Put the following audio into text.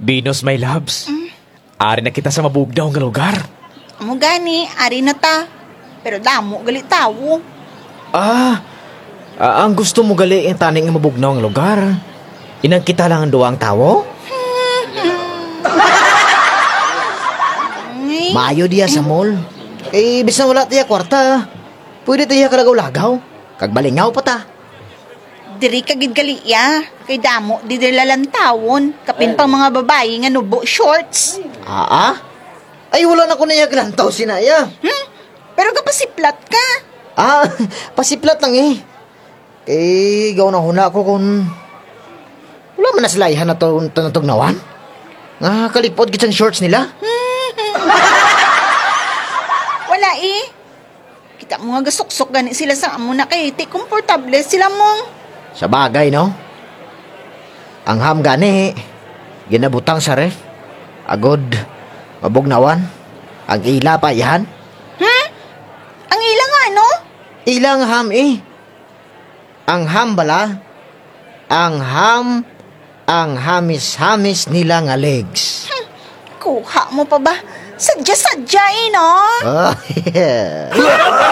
Venus, my loves. Ari na kita sa mabugnaw nga lugar. Amo gani, ari na ta. Pero damo, gali tawo. Ang gusto mo gali ang taning nga mabugnaw nga lugar. Inang kita lang ang duwang tawo? Maayo diya sa mall. Bis na wala tiya kwarta. Pwede tiya kalagaw-lagaw. Kagbalingaw pa ta. Diri kagid gali ya. Kay damo, di diri lantawon. Kapin pang mga babae nga nubo shorts. Ay, wala na ko na iya kalantaw sinaya. Pero kapasiplat ka. Pasiplat lang eh. Gaw na huna ko kung... Wala man na sila ihan na natugnawan. Kalipod kitang shorts nila. Wala eh. Kita mo nga gasuksok gani sila sa amo na kay ti komportable sila mong. Sa bagay, no? Ang ham gani, ginabutang sa ref. Agod, mabugnawan. Ang ila pa yan. Ang ilang ano? Ilang ham eh. Ang ham bala. Ang hamis-hamis nila nga legs. Kuha mo pa ba? Sadya-sadya eh, no? Yeah.